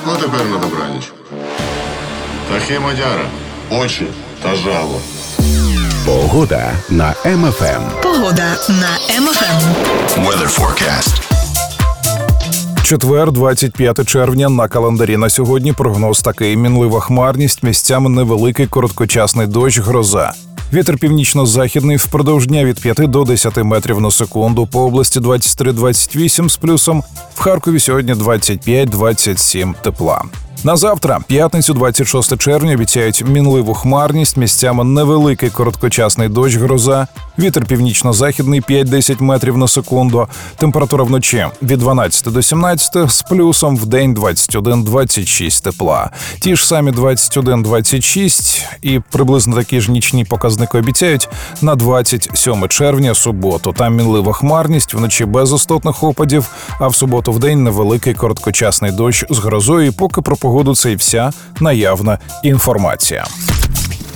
Ну, тепер на добраніч. Птахи мадяра, очі та жало. Погода на МФМ. Погода на МФМ. Weather forecast. Четвер, 25 червня, на календарі на сьогодні прогноз такий: мінлива хмарність, місцями невеликий короткочасний дощ, гроза. Вітер північно-західний впродовж дня від 5 до 10 метрів на секунду. По області 23-28 з плюсом. В Харкові сьогодні 25-27 тепла. На завтра, п'ятницю, 26 червня, обіцяють мінливу хмарність, місцями невеликий короткочасний дощ, гроза. Вітер північно-західний 5-10 метрів на секунду. Температура вночі від 12 до 17 з плюсом, вдень 21-26 тепла. Ті ж самі 21-26 і приблизно такі ж нічні показники обіцяють на 27 червня, суботу. Там мінлива хмарність, вночі без істотних опадів, а в суботу вдень невеликий короткочасний дощ з грозою. І поки про погоду це і вся наявна інформація.